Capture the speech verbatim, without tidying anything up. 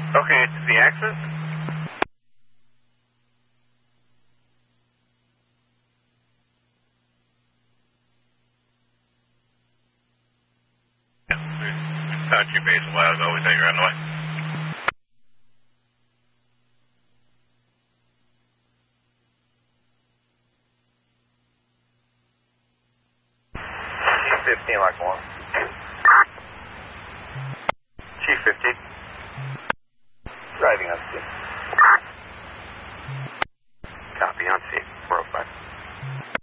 Okay, it's the Axis. Touch your base a while ago. We thought you were on the way. Chief fifteen, like one. Chief fifteen.